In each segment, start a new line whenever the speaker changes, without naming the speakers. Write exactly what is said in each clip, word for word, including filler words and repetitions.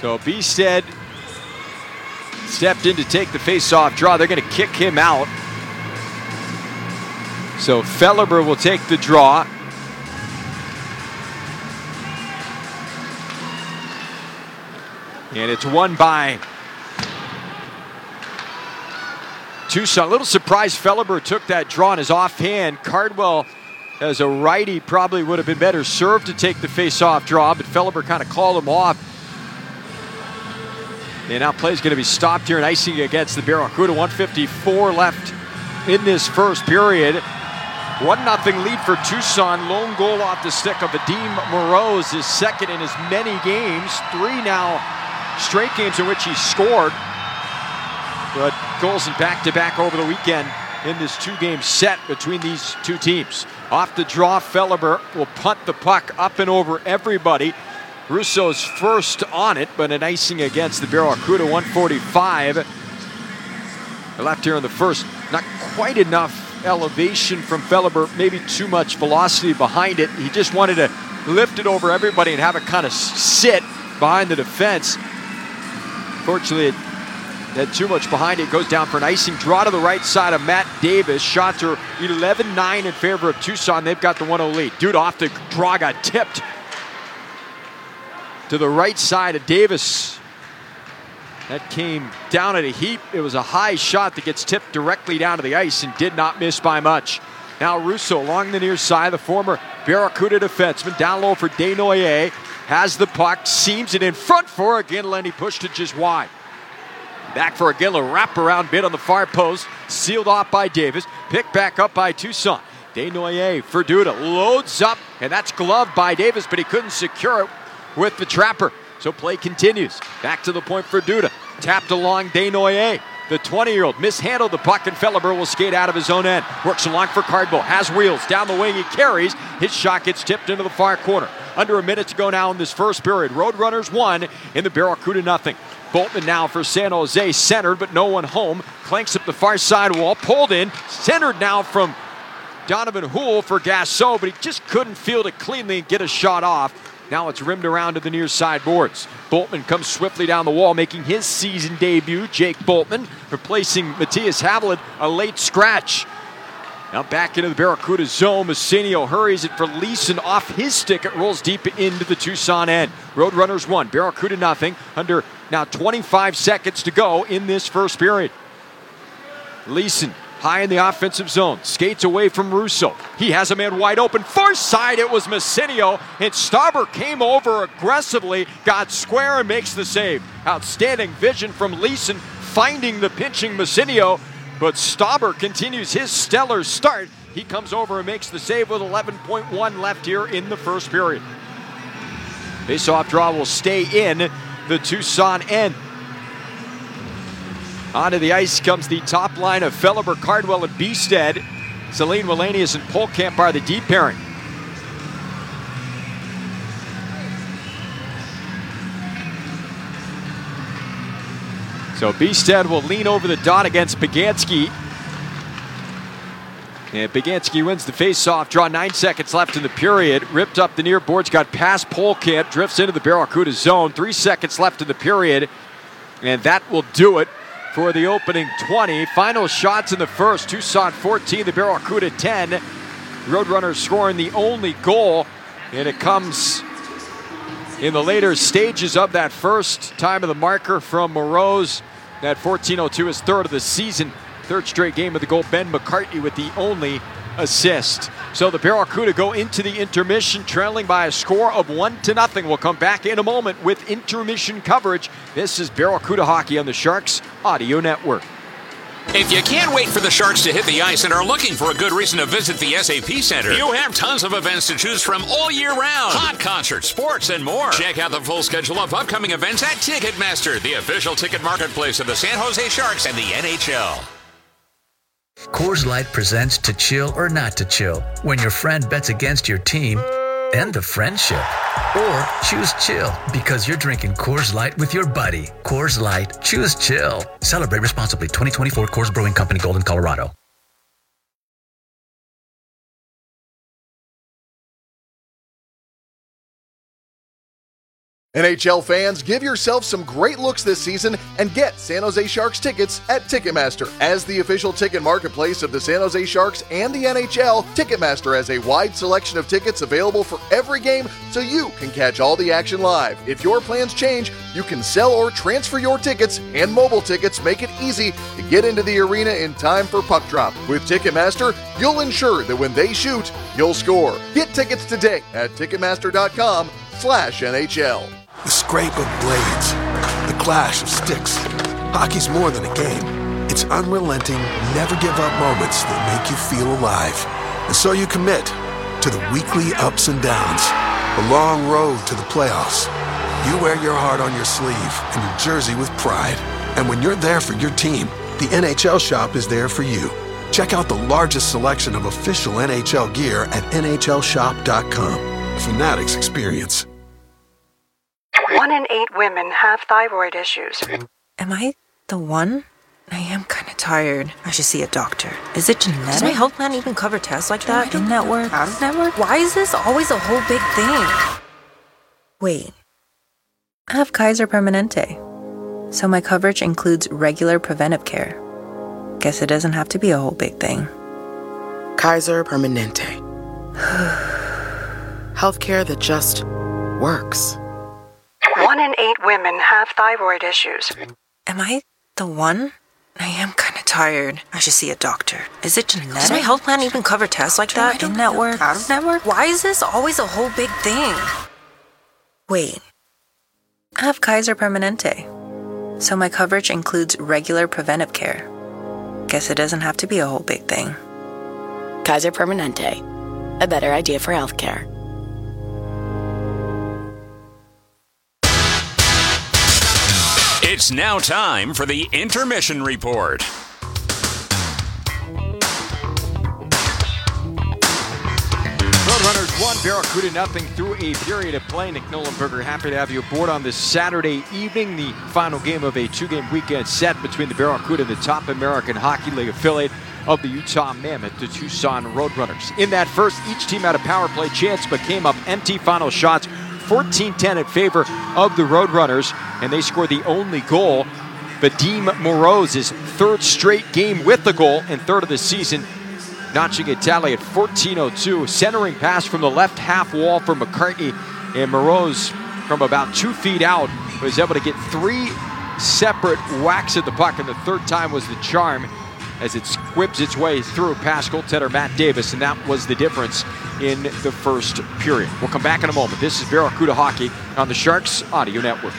So Beestead stepped in to take the face-off draw. They're going to kick him out. So Fellerber will take the draw. And it's won by Tucson. A little surprised Fellerber took that draw in his offhand. Cardwell, as a righty, probably would have been better served to take the face-off draw, but Fellerber kind of called him off. And now play is going to be stopped here in icing against the Barracuda. one fifty-four left in this first period. one nothing lead for Tucson. Lone goal off the stick of Vadim Moroz, his second in as many games. Three now straight games in which he scored. But goals in back-to-back over the weekend in this two-game set between these two teams. Off the draw, Fellerber will punt the puck up and over everybody. Russo's first on it, but an icing against the Barracuda. one forty-five left here in the first. Not quite enough elevation from Fellerber, maybe too much velocity behind it. He just wanted to lift it over everybody and have it kind of sit behind the defense. Fortunately, it had too much behind it. Goes down for an icing. Draw to the right side of Matt Davis. Shots are eleven nine in favor of Tucson. They've got the one oh lead. Dude off the draw got tipped to the right side of Davis. That came down at a heap. It was a high shot that gets tipped directly down to the ice and did not miss by much. Now Russo along the near side, the former Barracuda defenseman, down low for Desnoyers. Has the puck, seams it in front for Iginla, and he pushed it just wide. Back for Iginla, wrap-around bid on the far post, sealed off by Davis, picked back up by Tucson. Desnoyers for Duda, loads up, and that's gloved by Davis, but he couldn't secure it with the trapper. So play continues. Back to the point for Duda. Tapped along Desnoyers. The twenty-year-old mishandled the puck, and Fellerber will skate out of his own end. Works along for Cardwell. Has wheels. Down the wing he carries. His shot gets tipped into the far corner. Under a minute to go now in this first period. Roadrunners one in the Barracuda nothing. Boltman now for San Jose. Centered, but no one home. Clanks up the far side wall. Pulled in. Centered now from Donovan Houle for Gasso, but he just couldn't field it cleanly and get a shot off. Now it's rimmed around to the near side boards. Boltman comes swiftly down the wall, making his season debut. Jake Boltman replacing Matthias Haviland, a late scratch. Now back into the Barracuda zone. Messinio hurries it for Leeson off his stick. It rolls deep into the Tucson end. Roadrunners one, Barracuda nothing. Under now twenty-five seconds to go in this first period. Leeson high in the offensive zone, skates away from Russo. He has a man wide open. Far side, it was Messinio, and Stauber came over aggressively, got square and makes the save. Outstanding vision from Leeson, finding the pinching Messinio, but Stauber continues his stellar start. He comes over and makes the save with eleven point one left here in the first period. Face-off draw will stay in the Tucson end. Onto the ice comes the top line of Fellerber, Cardwell, and Beestead. Celine Wallenius and Polkamp are the deep pairing. So Beestead will lean over the dot against Bagansky. And Bagansky wins the face-off draw. Nine seconds left in the period. Ripped up the near boards, got past Polkamp, drifts into the Barracuda zone. Three seconds left in the period. And that will do it for the opening twenty. Final shots in the first. Tucson fourteen, the Barracuda ten. Roadrunners scoring the only goal, and it comes in the later stages of that first. Time of the marker from Moroz at fourteen oh two, his third of the season. Third straight game of the goal. Ben McCartney with the only assist. So the Barracuda go into the intermission trailing by a score of one to nothing. We'll come back in a moment with intermission coverage. This is Barracuda Hockey on the Sharks Audio Network.
If you can't wait for the Sharks to hit the ice and are looking for a good reason to visit the S A P Center, you have tons of events to choose from all year round. Hot concerts, sports, and more. Check out the full schedule of upcoming events at Ticketmaster, the official ticket marketplace of the San Jose Sharks and the N H L.
Coors Light presents To Chill or Not to Chill, when your friend bets against your team and the friendship. Or choose chill because you're drinking Coors Light with your buddy. Coors Light, choose chill. Celebrate responsibly. twenty twenty-four Coors Brewing Company, Golden, Colorado.
N H L fans, give yourself some great looks this season and get San Jose Sharks tickets at Ticketmaster. As the official ticket marketplace of the San Jose Sharks and the N H L, Ticketmaster has a wide selection of tickets available for every game so you can catch all the action live. If your plans change, you can sell or transfer your tickets, and mobile tickets make it easy to get into the arena in time for puck drop. With Ticketmaster, you'll ensure that when they shoot, you'll score. Get tickets today at Ticketmaster.com slash NHL.
The scrape of blades, the clash of sticks. Hockey's more than a game. It's unrelenting, never-give-up moments that make you feel alive. And so you commit to the weekly ups and downs, the long road to the playoffs. You wear your heart on your sleeve and your jersey with pride. And when you're there for your team, the N H L Shop is there for you. Check out the largest selection of official N H L gear at N H L shop dot com. A Fanatics experience.
One in eight women have thyroid issues.
Am I the one? I am kind of tired. I should see a doctor. Is it genetic? Does my health plan even cover tests like that? In-network? Out-of-network? Why is this always a whole big thing? Wait. I have Kaiser Permanente. So my coverage includes regular preventive care. Guess it doesn't have to be a whole big thing.
Kaiser Permanente. Healthcare that just works.
One in eight women have thyroid issues.
Am I the one? I am kind of tired. I should see a doctor. Is it genetic? Does my health plan even cover tests like that? In-network? Out-of-network? Why is this always a whole big thing? Wait. I have Kaiser Permanente. So my coverage includes regular preventive care. Guess it doesn't have to be a whole big thing.
Kaiser Permanente. A better idea for healthcare.
It's now time for the Intermission Report.
Roadrunners won, Barracuda nothing through a period of play. Nick Nollenberger, happy to have you aboard on this Saturday evening, the final game of a two-game weekend set between the Barracuda and the top American Hockey League affiliate of the Utah Mammoth, the Tucson Roadrunners. In that first, each team had a power play chance but came up empty. Final shots fourteen ten in favor of the Roadrunners, and they scored the only goal. Vadim Moroz, third straight game with the goal and third of the season, notching a tally at fourteen oh two. Centering pass from the left half wall for McCartney, and Moroz from about two feet out was able to get three separate whacks at the puck, and the third time was the charm as it squibs its way through past goaltender Matt Davis, and that was the difference in the first period. We'll come back in a moment. This is Barracuda Hockey on the Sharks Audio Network.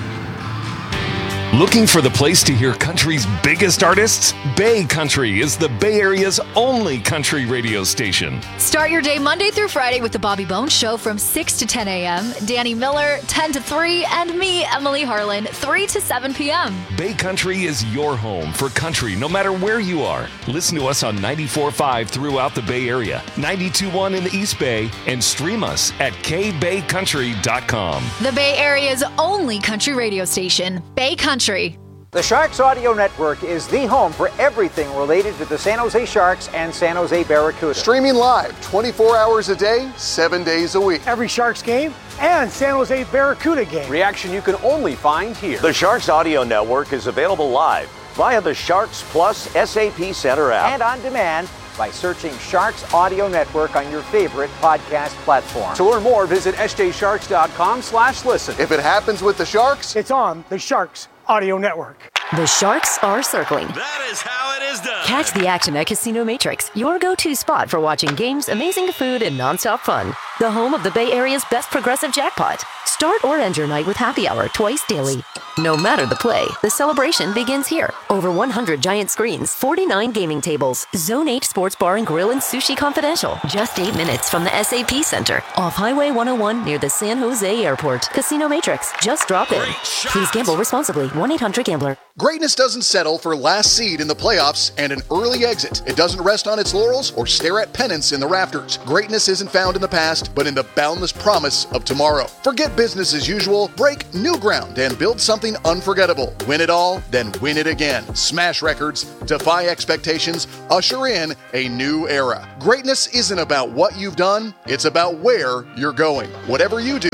Looking for the place to hear country's biggest artists? Bay Country is the Bay Area's only country radio station.
Start your day Monday through Friday with the Bobby Bones Show from six to ten a.m., Danny Miller, ten to three, and me, Emily Harlan, three to seven p.m.
Bay Country is your home for country no matter where you are. Listen to us on ninety-four point five throughout the Bay Area, ninety-two point one in the East Bay, and stream us at k bay country dot com.
The Bay Area's only country radio station, Bay Country.
The Sharks Audio Network is the home for everything related to the San Jose Sharks and San Jose Barracuda.
Streaming live twenty-four hours a day, seven days a week.
Every Sharks game and San Jose Barracuda game.
Reaction you can only find here.
The Sharks Audio Network is available live via the Sharks Plus S A P Center app.
And on demand by searching Sharks Audio Network on your favorite podcast platform. To learn more, visit s j sharks dot com slash listen.
If it happens with the Sharks,
it's on the Sharks Audio Network.
The Sharks are circling.
That is how it is done.
Catch the action at Casino Matrix, your go-to spot for watching games, amazing food, and nonstop fun. The home of the Bay Area's best progressive jackpot. Start or end your night with happy hour twice daily. No matter the play, the celebration begins here. Over one hundred giant screens, forty-nine gaming tables, Zone eight Sports Bar and Grill and Sushi Confidential. Just eight minutes from the S A P Center. Off Highway one oh one near the San Jose Airport. Casino Matrix. Just drop in. Please gamble responsibly. one eight hundred gambler.
Greatness doesn't settle for last seed in the playoffs and an early exit. It doesn't rest on its laurels or stare at pennants in the rafters. Greatness isn't found in the past, but in the boundless promise of tomorrow. Forget business as usual, break new ground, and build something unforgettable. Win it all, then win it again. Smash records, defy expectations, usher in a new era. Greatness isn't about what you've done, it's about where you're going. Whatever you do,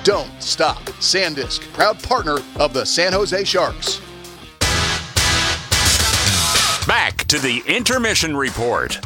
don't stop. SanDisk, proud partner of the San Jose Sharks.
Back to the intermission report.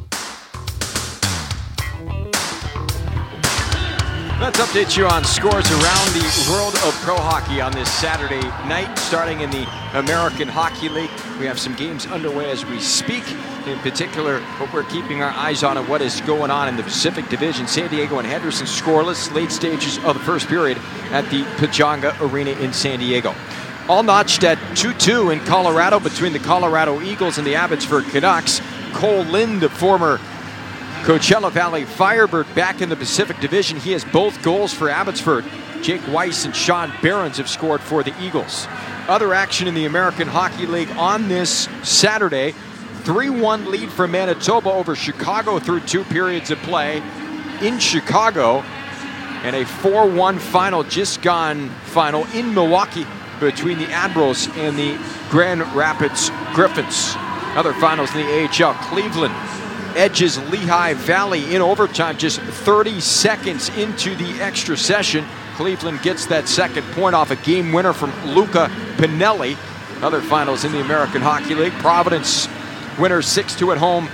Let's update you on scores around the world of pro hockey on this Saturday night. Starting in the American Hockey League, we have some games underway as we speak. In particular, what we're keeping our eyes on and what is going on in the Pacific Division. San Diego and Henderson scoreless, late stages of the first period at the Pechanga Arena in San Diego. All notched at two two in Colorado between the Colorado Eagles and the Abbotsford Canucks. Cole Lind, the former Coachella Valley Firebird, back in the Pacific Division. He has both goals for Abbotsford. Jake Weiss and Sean Behrens have scored for the Eagles. Other action in the American Hockey League on this Saturday. three one lead for Manitoba over Chicago through two periods of play in Chicago. And a four one final, just gone final in Milwaukee between the Admirals and the Grand Rapids Griffins. Other finals in the A H L. Cleveland edges Lehigh Valley in overtime just thirty seconds into the extra session. Cleveland gets that second point off a game winner from Luca Pinelli. Other finals in the American Hockey League. Providence winners six two at home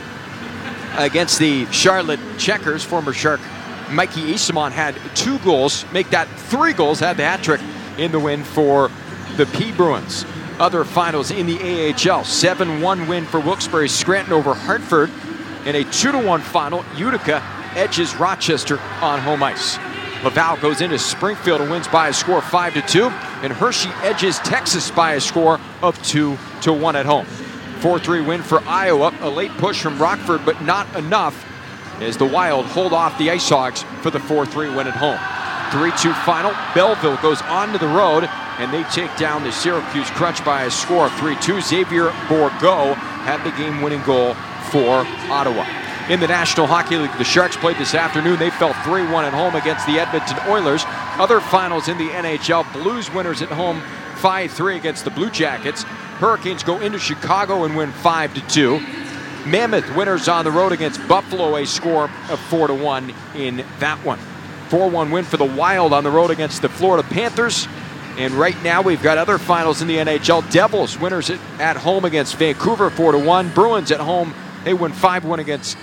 against the Charlotte Checkers. Former Shark Mikey Esamon had two goals, make that three goals, had the hat trick in the win for the P Bruins. Other finals in the A H L. seven one win for Wilkes-Barre Scranton over Hartford. In a two to one final, Utica edges Rochester on home ice. Laval goes into Springfield and wins by a score of five to two. And Hershey edges Texas by a score of two to one at home. four three win for Iowa. A late push from Rockford, but not enough as the Wild hold off the Ice Hogs for the four three win at home. three two final. Belleville goes onto the road, and they take down the Syracuse Crunch by a score of three two. Xavier Bourgault had the game-winning goal for Ottawa. In the National Hockey League, the Sharks played this afternoon. They fell three one at home against the Edmonton Oilers. Other finals in the N H L, Blues winners at home five three against the Blue Jackets. Hurricanes go into Chicago and win five to two. Mammoth winners on the road against Buffalo, a score of four to one in that one. four one win for the Wild on the road against the Florida Panthers. And right now we've got other finals in the N H L. Devils winners at home against Vancouver four to one. Bruins at home, they win five one against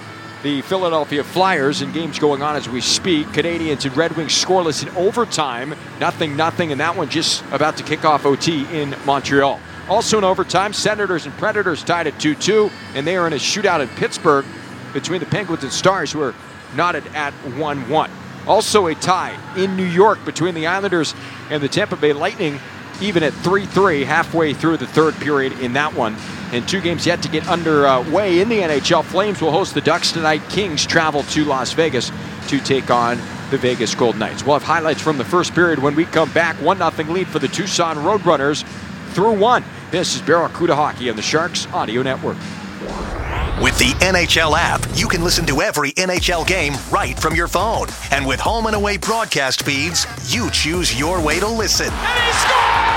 the Philadelphia Flyers, and games going on as we speak. Canadiens and Red Wings scoreless in overtime. Nothing, nothing, and that one just about to kick off O T in Montreal. Also in overtime, Senators and Predators tied at two two, and they are in a shootout in Pittsburgh between the Penguins and Stars, who are knotted at one one. Also a tie in New York between the Islanders and the Tampa Bay Lightning, even at three three halfway through the third period in that one. And two games yet to get underway in the N H L. Flames will host the Ducks tonight. Kings travel to Las Vegas to take on the Vegas Golden Knights. We'll have highlights from the first period when we come back. one nothing lead for the Tucson Roadrunners through one. This is Barracuda Hockey on the Sharks Audio Network.
With the N H L app, you can listen to every N H L game right from your phone. And with home and away broadcast feeds, you choose your way to listen.
And he scores!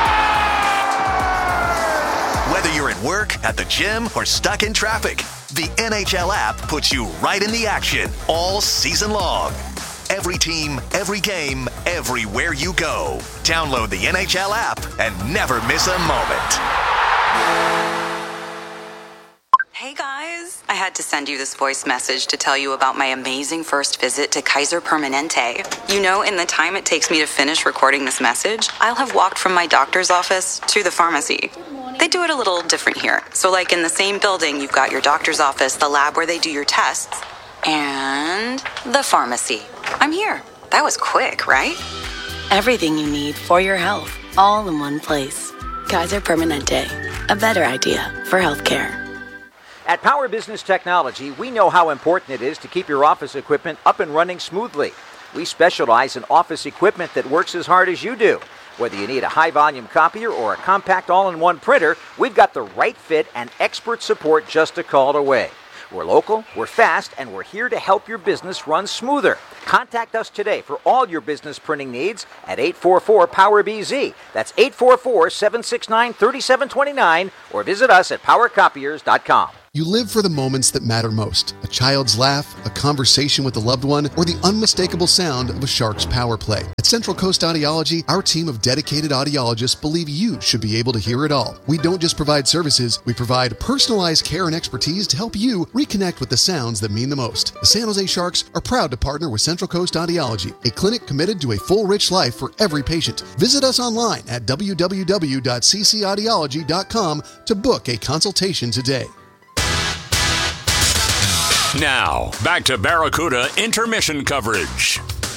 Whether you're at work, at the gym, or stuck in traffic, the N H L app puts you right in the action all season long. Every team, every game, everywhere you go. Download the N H L app and never miss a moment.
Hey guys, I had to send you this voice message to tell you about my amazing first visit to Kaiser Permanente. You know, in the time it takes me to finish recording this message, I'll have walked from my doctor's office to the pharmacy. They do it a little different here. So like in the same building, you've got your doctor's office, the lab where they do your tests, and the pharmacy. I'm here. That was quick, right?
Everything you need for your health, all in one place. Kaiser Permanente, a better idea for healthcare.
At Power Business Technology, we know how important it is to keep your office equipment up and running smoothly. We specialize in office equipment that works as hard as you do. Whether you need a high-volume copier or a compact all-in-one printer, we've got the right fit and expert support just a call away. We're local, we're fast, and we're here to help your business run smoother. Contact us today for all your business printing needs at eight four four, power B Z. That's eight four four, seven six nine, three seven two nine, or visit us at power copiers dot com.
You live for the moments that matter most. A child's laugh, a conversation with a loved one, or the unmistakable sound of a Sharks power play. At Central Coast Audiology, our team of dedicated audiologists believe you should be able to hear it all. We don't just provide services, we provide personalized care and expertise to help you reconnect with the sounds that mean the most. The San Jose Sharks are proud to partner with Central Coast Audiology, a clinic committed to a full, rich life for every patient. Visit us online at w w w dot c c audiology dot com to book a consultation today.
Now, back to Barracuda intermission coverage.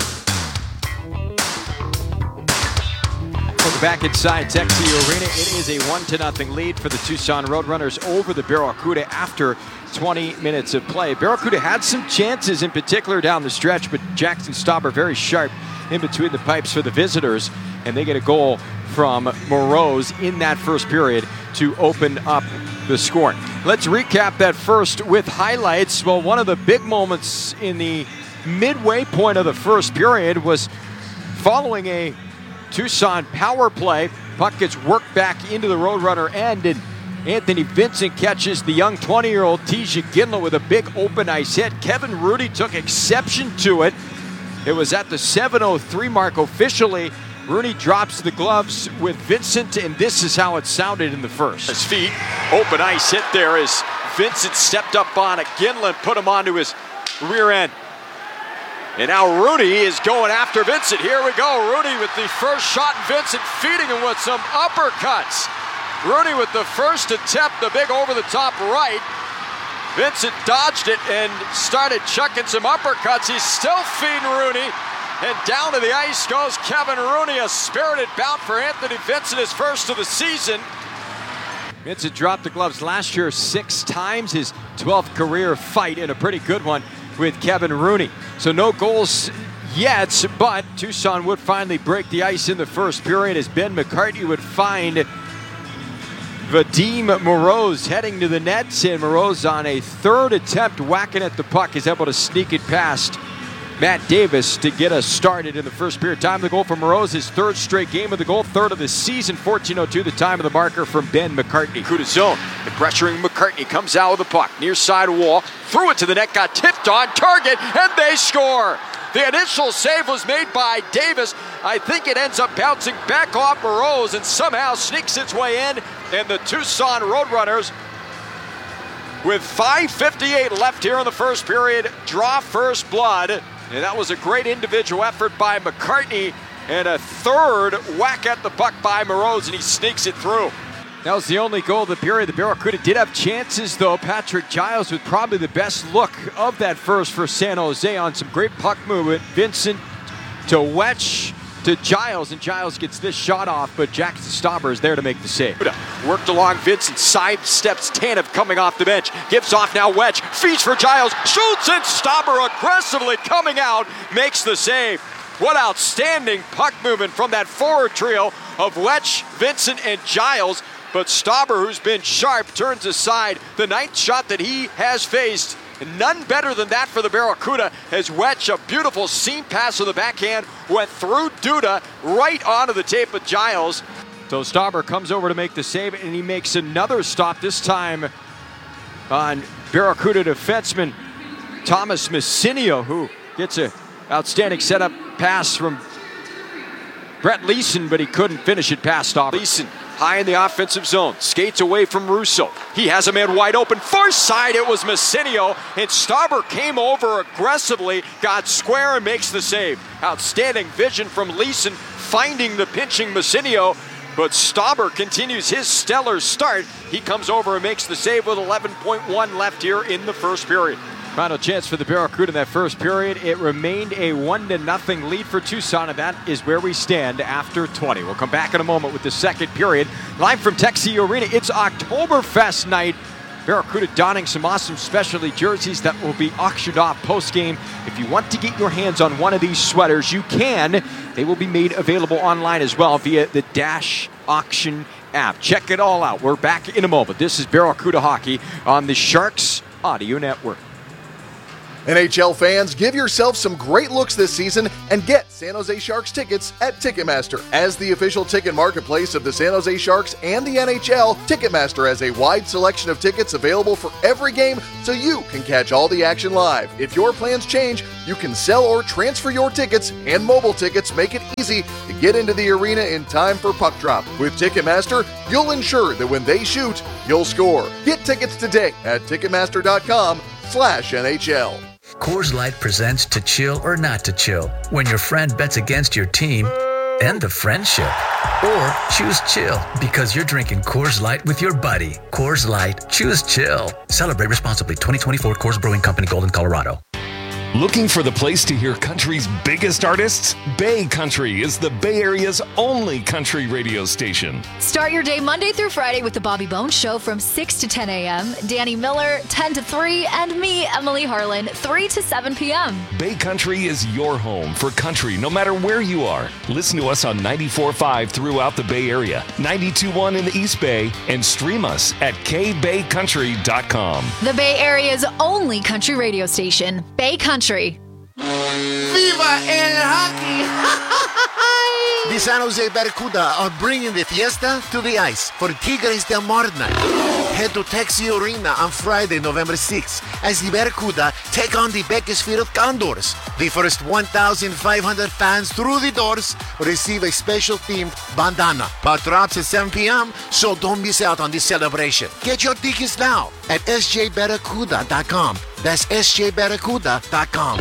Welcome back inside Texio Arena. It is a one to nothing lead for the Tucson Roadrunners over the Barracuda after twenty minutes of play. Barracuda had some chances in particular down the stretch, but Jackson Stauber very sharp in between the pipes for the visitors, and they get a goal from Moroz in that first period to open up the scoring. Let's recap that first with highlights. Well, one of the big moments in the midway point of the first period was following a Tucson power play. Puck gets worked back into the Roadrunner end, and Anthony Vincent catches the young twenty-year-old Tisha Ginla with a big open ice hit. Kevin Rudy took exception to it. It was at the seven oh three mark officially. Rooney drops the gloves with Vincent, and this is how it sounded in the first. His feet, open ice hit there as Vincent stepped up on it. Ginland put him onto his rear end. And now Rooney is going after Vincent. Here we go. Rooney with the first shot, and Vincent feeding him with some uppercuts. Rooney with the first attempt, the big over-the-top right. Vincent dodged it and started chucking some uppercuts. He's still feeding Rooney. And down to the ice goes Kevin Rooney, a spirited bout for Anthony Vincent, his first of the season. Vincent dropped the gloves last year six times, his twelfth career fight, and a pretty good one with Kevin Rooney. So no goals yet, but Tucson would finally break the ice in the first period as Ben McCartney would find Vadim Moroz heading to the net, and Moroz on a third attempt whacking at the puck is able to sneak it past Matt Davis to get us started in the first period. Time of the goal for Moroz, his third straight game of the goal, third of the season, fourteen oh two, the time of the marker from Ben McCartney. Kuda zone, the pressuring McCartney comes out with the puck, near side wall, threw it to the net, got tipped on target, and they score. The initial save was made by Davis. I think it ends up bouncing back off Moroz and somehow sneaks its way in, and the Tucson Roadrunners, with five fifty-eight left here in the first period, draw first blood. And that was a great individual effort by McCartney, and a third whack at the puck by Moroz, and he sneaks it through. That was the only goal of the period. The Barracuda did have chances, though. Patrick Giles with probably the best look of that first for San Jose on some great puck movement. Vincent to Wetch to Giles, and Giles gets this shot off, but Jackson Stauber is there to make the save. Worked along Vincent, side steps Tanev coming off the bench, gives off now Wetch, feeds for Giles, shoots, and Stauber aggressively coming out, makes the save. What outstanding puck movement from that forward trio of Wetch, Vincent, and Giles, but Stauber, who's been sharp, turns aside the ninth shot that he has faced. None better than that for the Barracuda as Wetch, a beautiful seam pass with the backhand, went through Duda right onto the tape with Giles. So Stauber comes over to make the save, and he makes another stop, this time on Barracuda defenseman Thomas Messinio, who gets an outstanding setup pass from Brett Leeson, but he couldn't finish it past Stauber. Leeson high in the offensive zone, skates away from Russo. He has a man wide open, far side, it was Messinio, and Stauber came over aggressively, got square and makes the save. Outstanding vision from Leeson, finding the pinching Messinio, but Stauber continues his stellar start. He comes over and makes the save with eleven point one left here in the first period. Final chance for the Barracuda in that first period. It remained a one to nothing lead for Tucson, and that is where we stand after twenty. We'll come back in a moment with the second period. Live from Texio Arena, it's Oktoberfest night. Barracuda donning some awesome specialty jerseys that will be auctioned off post-game. If you want to get your hands on one of these sweaters, you can. They will be made available online as well via the Dash Auction app. Check it all out. We're back in a moment. This is Barracuda Hockey on the Sharks Audio Network.
N H L fans, give yourself some great looks this season and get San Jose Sharks tickets at Ticketmaster. As the official ticket marketplace of the San Jose Sharks and the N H L, Ticketmaster has a wide selection of tickets available for every game so you can catch all the action live. If your plans change, you can sell or transfer your tickets, and mobile tickets make it easy to get into the arena in time for puck drop. With Ticketmaster, you'll ensure that when they shoot, you'll score. Get tickets today at Ticketmaster.com slash NHL.
Coors Light presents To Chill or Not to Chill, when your friend bets against your team and the friendship. Or choose chill because you're drinking Coors Light with your buddy. Coors Light, choose chill. Celebrate responsibly. twenty twenty-four Coors Brewing Company, Golden, Colorado.
Looking for the place to hear country's biggest artists? Bay Country is the Bay Area's only country radio station.
Start your day Monday through Friday with the Bobby Bones Show from six to ten a.m., Danny Miller, ten to three, and me, Emily Harlan, three to seven p.m.
Bay Country is your home for country no matter where you are. Listen to us on ninety-four point five throughout the Bay Area, ninety-two point one in the East Bay, and stream us at K bay country dot com.
The Bay Area's only country radio station, Bay Country.
Viva el hockey! The San Jose Barracuda are bringing the fiesta to the ice for Tigres del Mar night. Head to Texas Arena on Friday, November sixth, as the Barracuda take on the Bakersfield Condors. The first one thousand five hundred fans through the doors receive a special themed bandana. Puck drops at seven p.m., so don't miss out on this celebration. Get your tickets now at S J barracuda dot com. That's S J barracuda dot com.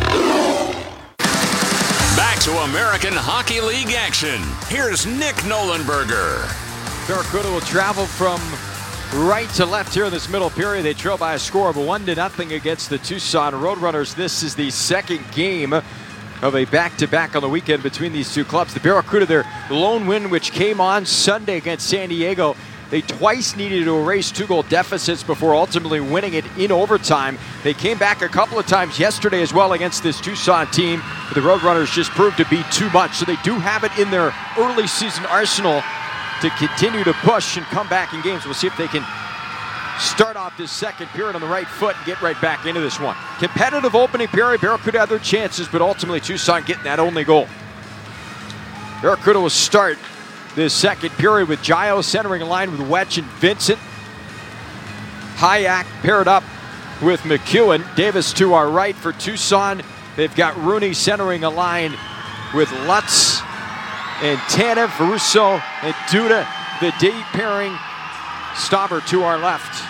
Back to American Hockey League action. Here's Nick Nolenberger.
Barracuda will travel from right to left here in this middle period. They trail by a score of one to nothing against the Tucson Roadrunners. This is the second game of a back-to-back on the weekend between these two clubs. The Barracuda, their lone win, which came on Sunday against San Diego. They twice needed to erase two-goal deficits before ultimately winning it in overtime. They came back a couple of times yesterday as well against this Tucson team, but the Roadrunners just proved to be too much. So they do have it in their early season arsenal to continue to push and come back in games. We'll see if they can start off this second period on the right foot and get right back into this one. Competitive opening period. Barracuda had their chances, but ultimately Tucson getting that only goal. Barracuda will start this second period with Gio centering a line with Wetch and Vincent. Hayek paired up with McEwen. Davis to our right for Tucson. They've got Rooney centering a line with Lutz and Tanev, Russo and Duda. The D pairing. Stauber to our left.